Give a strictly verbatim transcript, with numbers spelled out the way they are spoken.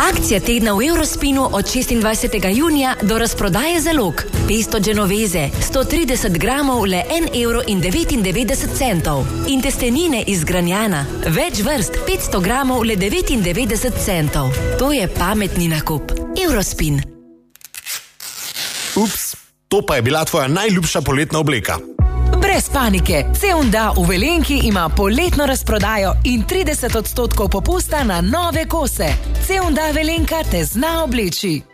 Akcija tedna v Eurospinu od šestindvajsetega junija do razprodaje zalog. Pesto genoveze, sto trideset gramov, le en evro in devetindevetdeset centov. In testenine iz Granjana, več vrst, petsto gramov, le devetindevetdeset centov. To je pametni nakup. Eurospin. Ups, to pa je bila tvoja najljubša poletna obleka. Brez panike, C and A v Velenki ima poletno razprodajo in trideset odstotkov popusta na nove kose. C and A Velenka te zna obleči.